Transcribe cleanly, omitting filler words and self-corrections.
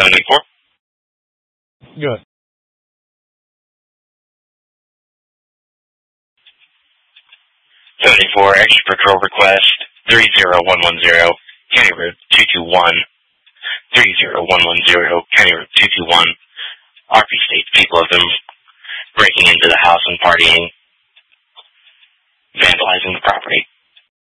784. Good. 74, extra patrol request 30110, County Road 221. 30110, County Road 221. RP states people of them breaking into the house and partying, vandalizing the property.